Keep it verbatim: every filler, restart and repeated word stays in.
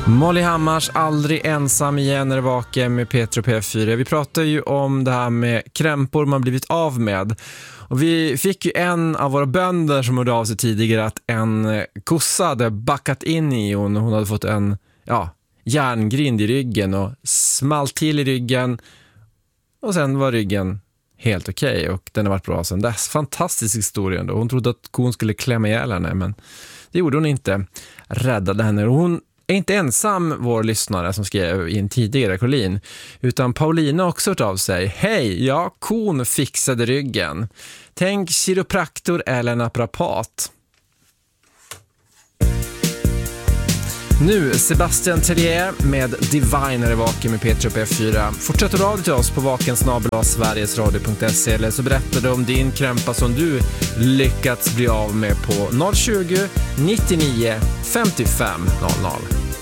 Molly Hammars Aldrig ensam igen är vaken med Petro P fyra. Vi pratar ju om det här med krämpor man blivit av med. Och vi fick ju en av våra bönder som hörde av sig tidigare att en kossa hade backat in i hon. Hon hade fått en ja, järngrind i ryggen och smalt till i ryggen. Och sen var ryggen helt okej okay, och den har varit bra sedan dess. Fantastisk historia ändå. Hon trodde att kon skulle klämma ihjäl henne, men det gjorde hon inte. Räddade henne. Och hon är inte ensam vår lyssnare som skrev in tidigare, Colin, utan Paulina också hört av sig. Hej, ja, kon fixade ryggen. Tänk kiropraktor eller naprapat. Nu Sebastian Tellier med Divine är vaken med Petro P fyra. Fortsätt att radio till oss på vaken snabel-a sverigesradio punkt se eller så berättar du om din krämpa som du lyckats bli av med på noll tjugo, nittionio, femtiofem noll noll.